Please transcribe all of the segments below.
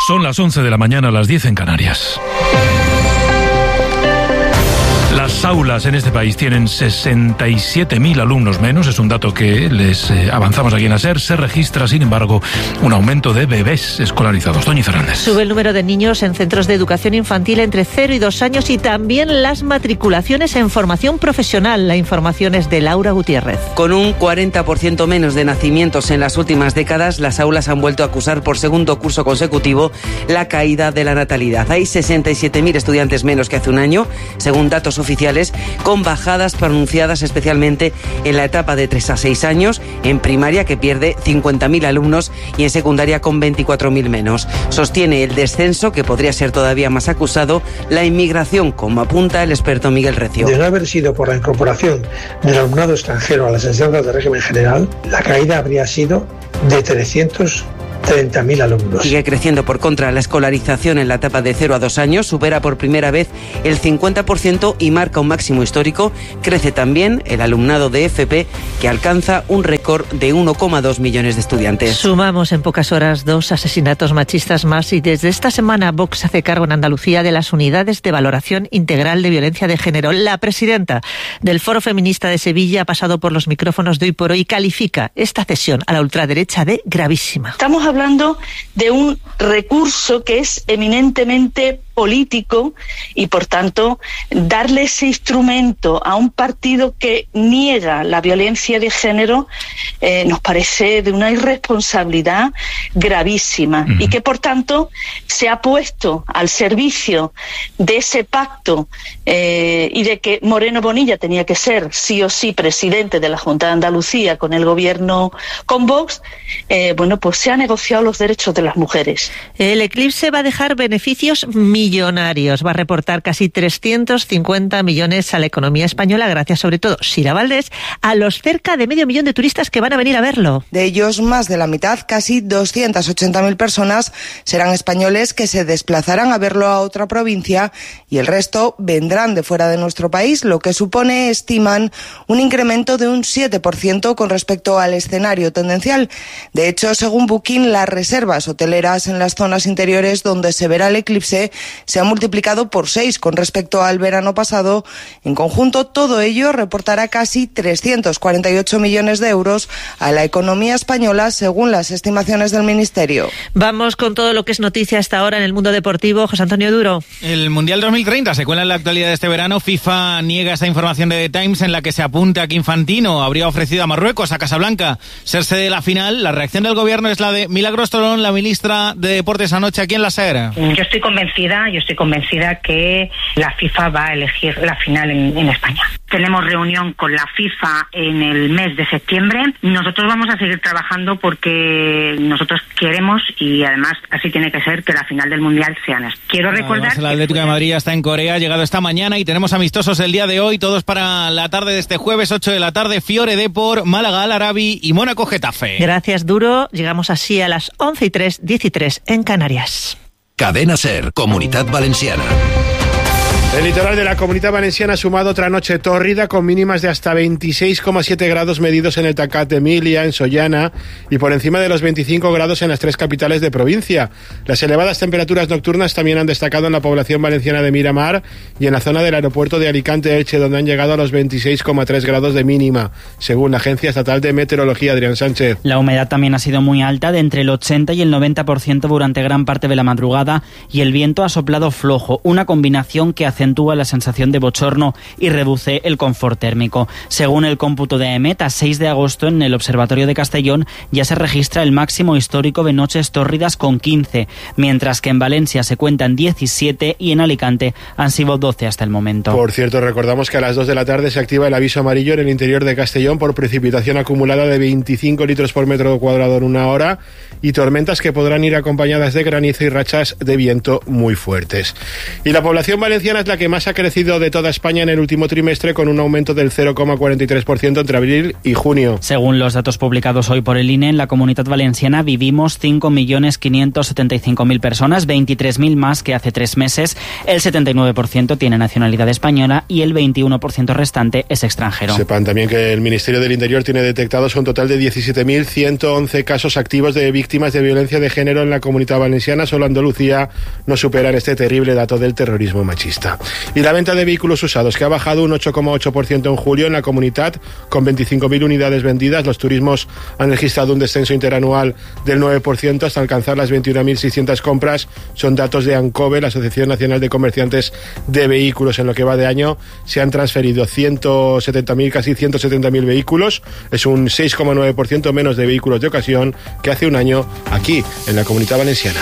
Son las 11 de la mañana, las 10 en Canarias. Las aulas en este país tienen 67.000 alumnos menos, es un dato que les avanzamos aquí en la SER. Se registra, sin embargo, un aumento de bebés escolarizados. Doña Fernández. Sube el número de niños en centros de educación infantil entre 0 y 2 años y también las matriculaciones en formación profesional. La información es de Laura Gutiérrez. Con un 40% menos de nacimientos en las últimas décadas, las aulas han vuelto a acusar por segundo curso consecutivo la caída de la natalidad. Hay 67.000 estudiantes menos que hace un año, según datos oficiales, con bajadas pronunciadas especialmente en la etapa de 3 a 6 años, en primaria, que pierde 50.000 alumnos, y en secundaria con 24.000 menos. Sostiene el descenso, que podría ser todavía más acusado, la inmigración, como apunta el experto Miguel Recio. De no haber sido por la incorporación del alumnado extranjero a las enseñanzas de régimen general, la caída habría sido de 330.000 alumnos. Sigue creciendo por contra la escolarización en la etapa de 0 a 2 años, supera por primera vez el 50% y marca un máximo histórico. Crece también el alumnado de FP, que alcanza un récord de 1,2 millones de estudiantes. Sumamos en pocas horas 2 asesinatos machistas más y desde esta semana Vox hace cargo en Andalucía de las unidades de valoración integral de violencia de género. La presidenta del Foro Feminista de Sevilla ha pasado por los micrófonos de Hoy por Hoy y califica esta cesión a la ultraderecha de gravísima. Estamos hablando de un recurso que es eminentemente político y, por tanto, darle ese instrumento a un partido que niega la violencia de género nos parece de una irresponsabilidad gravísima y que, por tanto, se ha puesto al servicio de ese pacto y de que Moreno Bonilla tenía que ser sí o sí presidente de la Junta de Andalucía con el gobierno con Vox. Pues se han negociado los derechos de las mujeres. El eclipse va a dejar beneficios millonarios. Va a reportar casi 350 millones a la economía española, gracias sobre todo, Sira Valdés, a los cerca de 500.000 de turistas que van a venir a verlo. De ellos, más de la mitad, casi 280.000 personas, serán españoles que se desplazarán a verlo a otra provincia y el resto vendrán de fuera de nuestro país, lo que supone, estiman, un incremento de un 7% con respecto al escenario tendencial. De hecho, según Booking, las reservas hoteleras en las zonas interiores donde se verá el eclipse se han multiplicado por 6 con respecto al verano pasado. En conjunto, todo ello reportará casi 348 millones de euros a la economía española, según las estimaciones del Ministerio. Vamos con todo lo que es noticia hasta ahora en el mundo deportivo. José Antonio Duro. El Mundial 2030 se cuela en la actualidad de este verano. FIFA niega esa información de The Times en la que se apunta que Infantino habría ofrecido a Marruecos, a Casablanca, ser sede de la final. La reacción del gobierno es la de Milagros Torón, la ministra de Deportes, anoche aquí en la SER. Yo estoy convencida que la FIFA va a elegir la final en España. Tenemos reunión con la FIFA en el mes de septiembre. Nosotros vamos a seguir trabajando porque nosotros queremos, y además así tiene que ser, que la final del Mundial sea en España. Quiero recordar el Atlético de Madrid está en Corea, ha llegado esta mañana y tenemos amistosos el día de hoy, todos para la tarde de este jueves, 8 de la tarde, Fiore Depor, Málaga Al Arabi y Mónaco Getafe. Gracias, Duro. Llegamos así a las 11:03, 13 en Canarias. Cadena SER, Comunitat Valenciana. El litoral de la Comunidad Valenciana ha sumado otra noche tórrida con mínimas de hasta 26,7 grados medidos en el Tacat de Emilia, en Sollana, y por encima de los 25 grados en las 3 capitales de provincia. Las elevadas temperaturas nocturnas también han destacado en la población valenciana de Miramar y en la zona del aeropuerto de Alicante-Elche, donde han llegado a los 26,3 grados de mínima, según la Agencia Estatal de Meteorología. Adrián Sánchez. La humedad también ha sido muy alta, de entre el 80 y el 90% durante gran parte de la madrugada, y el viento ha soplado flojo, una combinación que acentúa la sensación de bochorno y reduce el confort térmico. Según el cómputo de AEMET, a 6 de agosto en el Observatorio de Castellón ya se registra el máximo histórico de noches tórridas con 15, mientras que en Valencia se cuentan 17 y en Alicante han sido 12 hasta el momento. Por cierto, recordamos que a las 2 de la tarde se activa el aviso amarillo en el interior de Castellón por precipitación acumulada de 25 litros por metro cuadrado en una hora y tormentas que podrán ir acompañadas de granizo y rachas de viento muy fuertes. Y la población valenciana es la que más ha crecido de toda España en el último trimestre, con un aumento del 0,43% entre abril y junio. Según los datos publicados hoy por el INE, en la Comunidad Valenciana vivimos 5.575.000 personas, 23.000 más que hace 3 meses. El 79% tiene nacionalidad española y el 21% restante es extranjero. Sepan también que el Ministerio del Interior tiene detectados un total de 17.111 casos activos de víctimas de violencia de género en la Comunidad Valenciana. Solo Andalucía no supera en este terrible dato del terrorismo machista. Y la venta de vehículos usados, que ha bajado un 8,8% en julio en la comunidad, con 25.000 unidades vendidas. Los turismos han registrado un descenso interanual del 9% hasta alcanzar las 21.600 compras. Son datos de ANCOVE, la Asociación Nacional de Comerciantes de Vehículos. En lo que va de año se han transferido 170.000, casi 170.000 vehículos. Es un 6,9% menos de vehículos de ocasión que hace un año aquí, en la Comunidad Valenciana.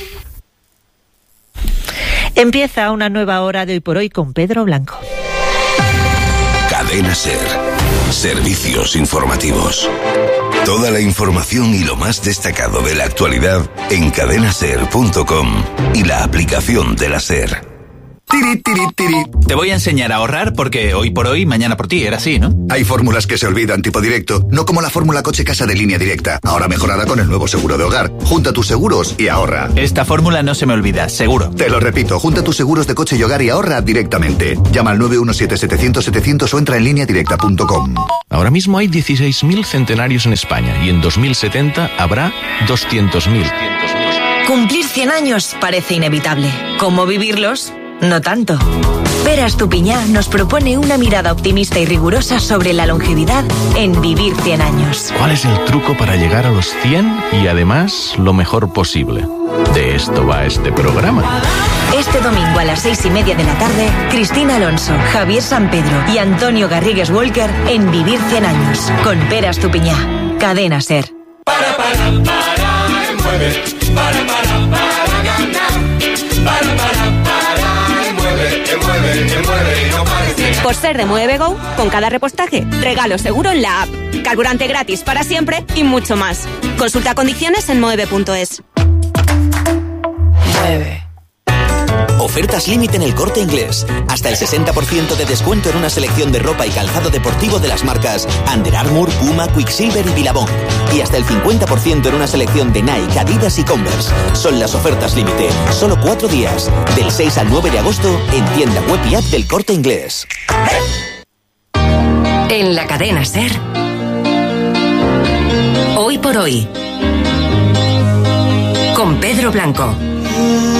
Empieza una nueva hora de Hoy por Hoy con Pedro Blanco. Cadena SER. Servicios informativos. Toda la información y lo más destacado de la actualidad en cadenaser.com y la aplicación de la SER. Tiri, tiri, tiri. Te voy a enseñar a ahorrar porque hoy por hoy, mañana por ti, era así, ¿no? Hay fórmulas que se olvidan, tipo directo, no como la fórmula coche casa de Línea Directa, ahora mejorada con el nuevo seguro de hogar. Junta tus seguros y ahorra. Esta fórmula no se me olvida, seguro. Te lo repito, junta tus seguros de coche y hogar y ahorra directamente. Llama al 917-700-700 o entra en lineadirecta.com. Ahora mismo hay 16.000 centenarios en España y en 2070 habrá 200.000. Cumplir 100 años parece inevitable. ¿Cómo vivirlos? No tanto. Pere Estupiñá nos propone una mirada optimista y rigurosa sobre la longevidad en Vivir 100 años. ¿Cuál es el truco para llegar a los 100 y además lo mejor posible? De esto va este programa. Este domingo a las 6:30 de la tarde, Cristina Alonso, Javier Sampedro y Antonio Garrigues Walker en Vivir 100 años con Pere Estupiñá. Cadena SER. Mueve, para ganar. Mueve, no pares. Por ser de Mueve Go, con cada repostaje, regalo seguro en la app, carburante gratis para siempre y mucho más. Consulta condiciones en moeve.es. Mueve. Ofertas límite en El Corte Inglés. Hasta el 60% de descuento en una selección de ropa y calzado deportivo de las marcas Under Armour, Puma, Quicksilver y Billabong. Y hasta el 50% en una selección de Nike, Adidas y Converse. Son las ofertas límite. Solo 4 días. Del 6 al 9 de agosto en tienda web y app del Corte Inglés. En la cadena SER. Hoy por Hoy. Con Pedro Blanco.